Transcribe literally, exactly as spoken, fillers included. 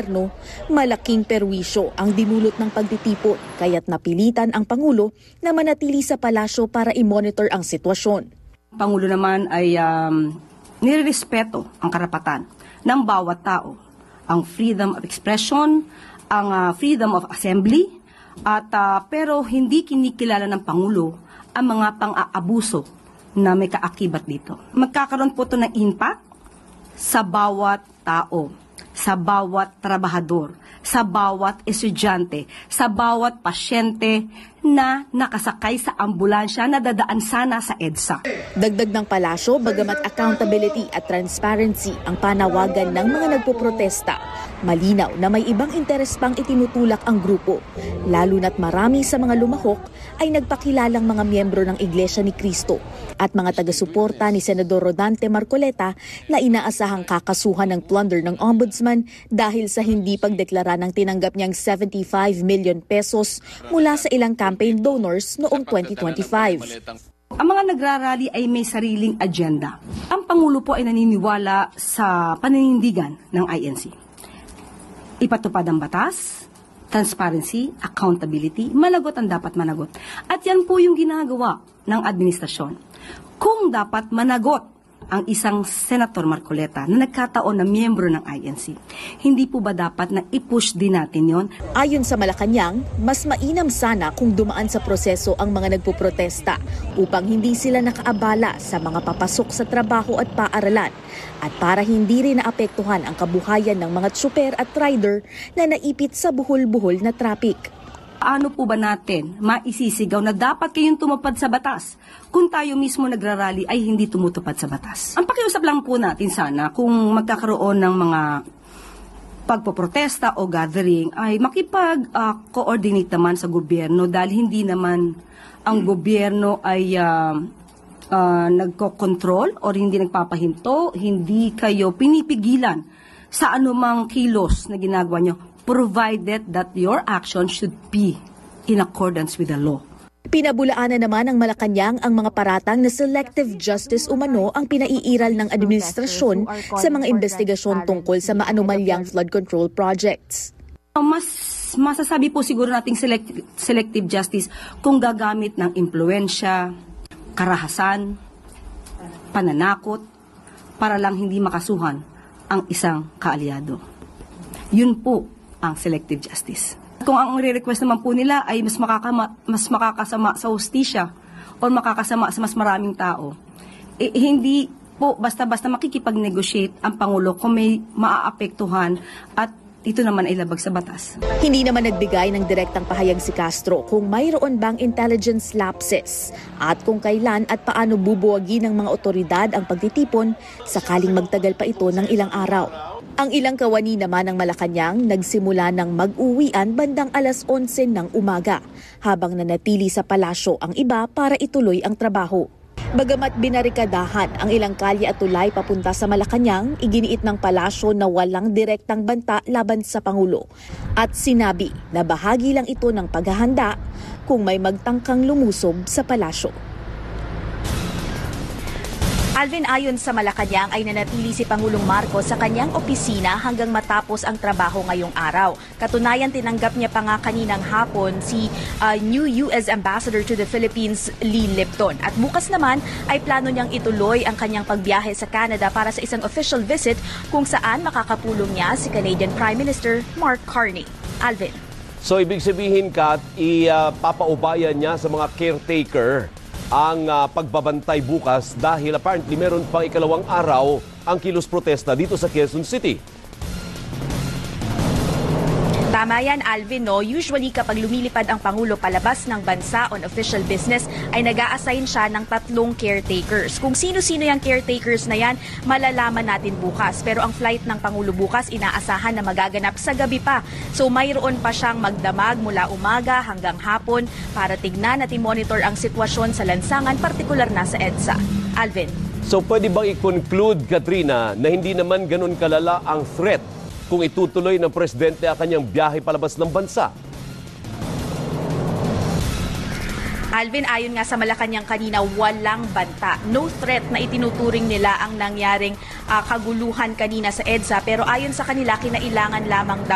gobyerno, malaking perwisyo ang dinulot ng pagtitipon kaya't napilitan ang Pangulo na manatili sa palasyo para i-monitor ang sitwasyon. Pangulo naman ay um, nirerespeto ang karapatan ng bawat tao, ang freedom of expression, ang uh, freedom of assembly, at uh, pero hindi kinikilala ng Pangulo ang mga pang-aabuso na may kaakibat dito. Magkakaroon po ito ng impact sa bawat tao, sa bawat trabahador, sa bawat estudyante, sa bawat pasyente na nakasakay sa ambulansya na dadaan sana sa EDSA. Dagdag ng palasyo, bagamat accountability at transparency ang panawagan ng mga nagpoprotesta, malinaw na may ibang interes pang itinutulak ang grupo, lalo na't marami sa mga lumahok ay nagpakilalang mga miyembro ng Iglesia ni Cristo at mga taga-suporta ni Senador Rodante Marcoleta na inaasahang kakasuhan ng plunder ng Ombudsman dahil sa hindi pagdeklara ng tinanggap niyang seventy-five million pesos mula sa ilang campaign donors noong twenty twenty-five. Ang mga nagrarally ay may sariling agenda. Ang Pangulo po ay naniniwala sa paninindigan ng I N C. Ipatupad ang batas, transparency, accountability, managot ang dapat managot. At yan po yung ginagawa ng administrasyon. Kung dapat managot ang isang Senator Marcoleta na nagkataon na miyembro ng I N C, hindi po ba dapat na i-push din natin yon? Ayon sa Malacanang, mas mainam sana kung dumaan sa proseso ang mga nagpoprotesta upang hindi sila nakaabala sa mga papasok sa trabaho at paaralan at para hindi rin naapektuhan ang kabuhayan ng mga tsuper at rider na naipit sa buhol-buhol na traffic. Ano po ba natin maisisigaw na dapat kayong tumupad sa batas kung tayo mismo nagrarally ay hindi tumutupad sa batas? Ang pakiusap lang po natin sana kung magkakaroon ng mga pagpoprotesta o gathering ay makipag-coordinate uh, naman sa gobyerno dahil hindi naman ang gobyerno ay uh, uh, nagko-control o hindi nagpapahinto, hindi kayo pinipigilan sa anumang kilos na ginagawa nyo, provided that your action should be in accordance with the law. Pinabulaanan naman ng Malacanang ang mga paratang na selective justice umano ang pinaiiral ng administrasyon sa mga investigasyon tungkol sa maanumalyang flood control projects. Mas masasabi po siguro nating select, selective justice kung gagamit ng impluensya, karahasan, pananakot, para lang hindi makasuhan ang isang kaalyado. Yun po ang selective justice. Kung ang re-request naman po nila ay mas, makakama, mas makakasama sa hustisya o makakasama sa mas maraming tao, eh, hindi po basta-basta makikipag-negotiate ang Pangulo kung may maaapektuhan at ito naman ay labag sa batas. Hindi naman nagbigay ng direktang pahayag si Castro kung mayroon bang intelligence lapses at kung kailan at paano bubuwagi ng mga otoridad ang pagtitipon sakaling magtagal pa ito ng ilang araw. Ang ilang kawani naman ng Malacanang nagsimula ng mag-uwian bandang alas onse ng umaga habang nanatili sa palasyo ang iba para ituloy ang trabaho. Bagamat binarikadahan ang ilang kalye at tulay papunta sa Malacanang, iginiit ng palasyo na walang direktang banta laban sa Pangulo at sinabi na bahagi lang ito ng paghahanda kung may magtangkang lumusob sa palasyo. Alvin, ayon sa Malacanang ay nanatili si Pangulong Marcos sa kanyang opisina hanggang matapos ang trabaho ngayong araw. Katunayan, tinanggap niya pa nga kaninang hapon si uh, new U S Ambassador to the Philippines, Lee Lipton. At bukas naman ay plano niyang ituloy ang kanyang pagbiyahe sa Canada para sa isang official visit kung saan makakapulong niya si Canadian Prime Minister Mark Carney. Alvin. So ibig sabihin, Kat, ipapaubayan niya sa mga caretaker ang uh, pagbabantay bukas dahil apparently meron pang ikalawang araw ang kilos protesta dito sa Quezon City. Tama yan, Alvin, no? Usually kapag lumilipad ang Pangulo palabas ng bansa on official business ay nag-a-assign siya ng tatlong caretakers. Kung sino-sino yung caretakers na yan, malalaman natin bukas. Pero ang flight ng Pangulo bukas inaasahan na magaganap sa gabi pa. So mayroon pa siyang magdamag mula umaga hanggang hapon para tignan at i-monitor ang sitwasyon sa lansangan, partikular na sa EDSA. Alvin. So pwede bang i-conclude, Katrina, na hindi naman ganun kalala ang threat kung itutuloy ng presidente ang kanyang biyahe palabas ng bansa? Alvin, ayon nga sa Malacanang kanina, walang banta. No threat na itinuturing nila ang nangyaring uh, kaguluhan kanina sa EDSA. Pero ayon sa kanila, kinailangan lamang daw